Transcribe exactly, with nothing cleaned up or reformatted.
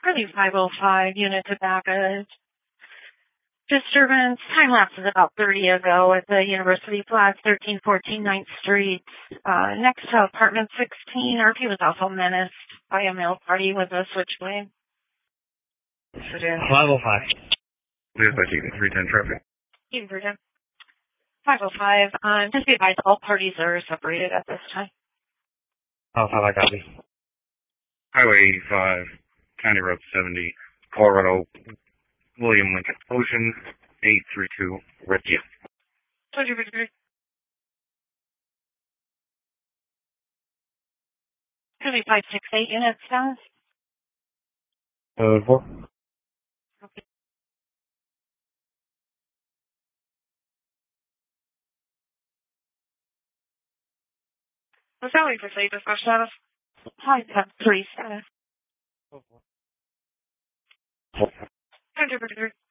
Curly five oh five, unit to baggage. Disturbance, time lapse is about thirty ago at the University Plaza, thirteen fourteen ninth Street. Uh, next to apartment sixteen, R P was also menaced by a male party with a switchblade. five oh five. Please by T V, three ten traffic. Team Virgin. five oh five, um, just be advised all parties are separated at this time. Oh, five, I copy. Highway eighty-five, County Road seventy, Colorado, William Lincoln Ocean, eight three two, Ritzia. Roger, Victor. Could be five six eight units down. Code four. Okay. Was that way for say dispatch status? Hi, that's three status. Roger, Victor.